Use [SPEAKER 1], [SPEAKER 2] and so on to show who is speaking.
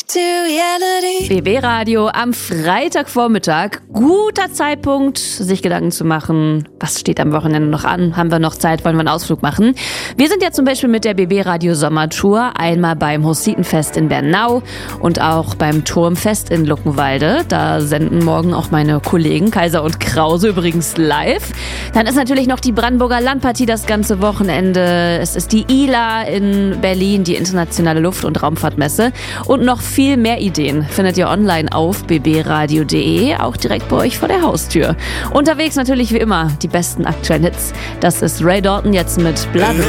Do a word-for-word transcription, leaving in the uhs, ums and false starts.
[SPEAKER 1] B B Radio am Freitagvormittag. Guter Zeitpunkt, sich Gedanken zu machen, was steht am Wochenende noch an? Haben wir noch Zeit? Wollen wir einen Ausflug machen? Wir sind ja zum Beispiel mit der B B Radio Sommertour einmal beim Hussitenfest in Bernau und auch beim Turmfest in Luckenwalde. Da senden morgen auch meine Kollegen Kaiser und Krause übrigens live. Dann ist natürlich noch die Brandenburger Landpartie das ganze Wochenende. Es ist die I L A in Berlin, die internationale Luft- und Raumfahrtmesse und noch viel mehr Ideen findet ihr online auf b b radio punkt d e, auch direkt bei euch vor der Haustür. Unterwegs natürlich wie immer die besten aktuellen Hits. Das ist Ray Dalton jetzt mit Blood Red.